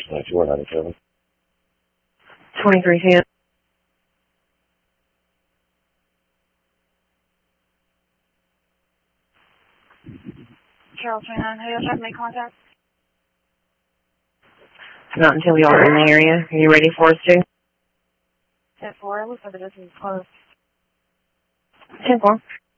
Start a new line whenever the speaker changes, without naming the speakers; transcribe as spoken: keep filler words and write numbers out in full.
twenty-four ninety-seven.
twenty-three ten.
Charles twenty-nine, who else have to make contact?
Not until y'all are in the area. Are you ready for us to?
ten four, it looks like the distance is close.
ten four.